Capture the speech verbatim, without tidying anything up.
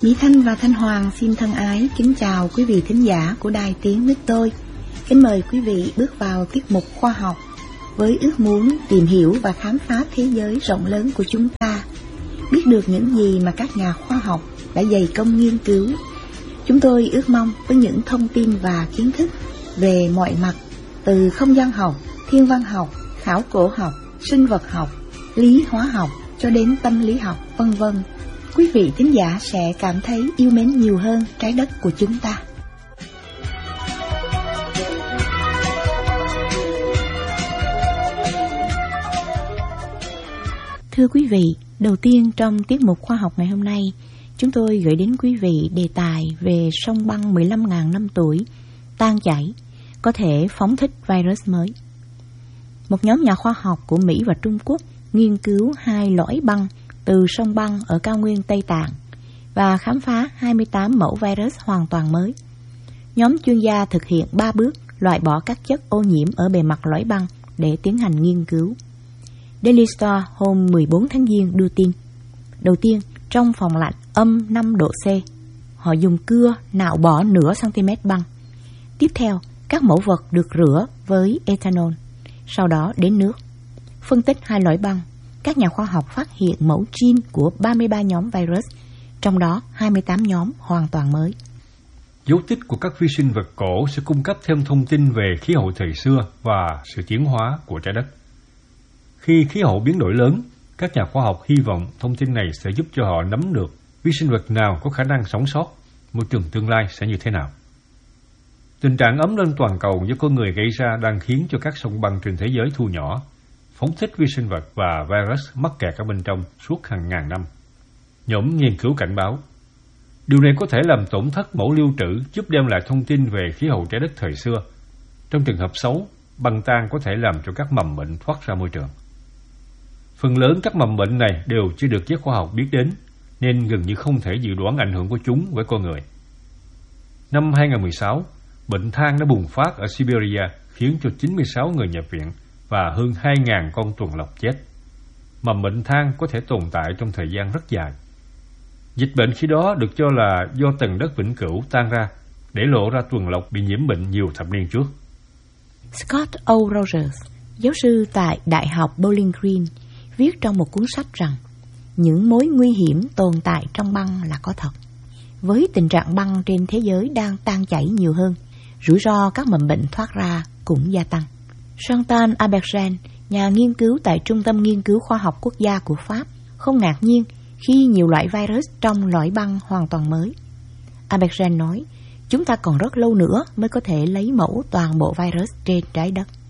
Mỹ Thanh và Thanh Hoàng xin thân ái kính chào quý vị thính giả của Đài Tiếng Nước Tôi. Kính mời quý vị bước vào tiết mục khoa học với ước muốn tìm hiểu và khám phá thế giới rộng lớn của chúng ta, biết được những gì mà các nhà khoa học đã dày công nghiên cứu. Chúng tôi ước mong với những thông tin và kiến thức về mọi mặt, từ không gian học, thiên văn học, khảo cổ học, sinh vật học, lý hóa học cho đến tâm lý học, vân vân, quý vị thính giả sẽ cảm thấy yêu mến nhiều hơn trái đất của chúng ta. Thưa quý vị, đầu tiên trong tiết mục khoa học ngày hôm nay, chúng tôi gửi đến quý vị đề tài về sông băng mười lăm nghìn năm tuổi, tan chảy, có thể phóng thích virus mới. Một nhóm nhà khoa học của Mỹ và Trung Quốc nghiên cứu hai lõi băng từ sông băng ở cao nguyên Tây Tạng và khám phá hai mươi tám mẫu virus hoàn toàn mới. Nhóm chuyên gia thực hiện ba bước loại bỏ các chất ô nhiễm ở bề mặt lõi băng để tiến hành nghiên cứu. Daily Star hôm mười bốn tháng Giêng đưa tin. Đầu tiên, trong phòng lạnh âm năm độ C, họ dùng cưa nạo bỏ nửa cm băng. Tiếp theo, các mẫu vật được rửa với ethanol, sau đó đến nước. Phân tích hai loại băng, các nhà khoa học phát hiện mẫu gene của ba mươi ba nhóm virus, trong đó hai mươi tám nhóm hoàn toàn mới. Dấu tích của các vi sinh vật cổ sẽ cung cấp thêm thông tin về khí hậu thời xưa và sự tiến hóa của trái đất. Khi khí hậu biến đổi lớn, các nhà khoa học hy vọng thông tin này sẽ giúp cho họ nắm được vi sinh vật nào có khả năng sống sót, môi trường tương lai sẽ như thế nào. Tình trạng ấm lên toàn cầu do con người gây ra đang khiến cho các sông băng trên thế giới thu nhỏ, phóng thích vi sinh vật và virus mắc kẹt ở bên trong suốt hàng ngàn năm. Nhóm nghiên cứu cảnh báo, điều này có thể làm tổn thất mẫu lưu trữ giúp đem lại thông tin về khí hậu trái đất thời xưa. Trong trường hợp xấu, băng tan có thể làm cho các mầm bệnh thoát ra môi trường. Phần lớn các mầm bệnh này đều chưa được giới khoa học biết đến, nên gần như không thể dự đoán ảnh hưởng của chúng với con người. Năm hai không một sáu, bệnh than đã bùng phát ở Siberia khiến cho chín mươi sáu người nhập viện và hơn hai nghìn con tuần lộc chết. Mầm bệnh than có thể tồn tại trong thời gian rất dài. Dịch bệnh khi đó được cho là do tầng đất vĩnh cửu tan ra, để lộ ra tuần lộc bị nhiễm bệnh nhiều thập niên trước. Scott O. Rogers, giáo sư tại Đại học Bowling Green, viết trong một cuốn sách rằng những mối nguy hiểm tồn tại trong băng là có thật. Với tình trạng băng trên thế giới đang tan chảy nhiều hơn, rủi ro các mầm bệnh thoát ra cũng gia tăng. Chantal Abergen, nhà nghiên cứu tại Trung tâm Nghiên cứu Khoa học Quốc gia của Pháp, không ngạc nhiên khi nhiều loại virus trong lõi băng hoàn toàn mới. Abergen nói, chúng ta còn rất lâu nữa mới có thể lấy mẫu toàn bộ virus trên trái đất.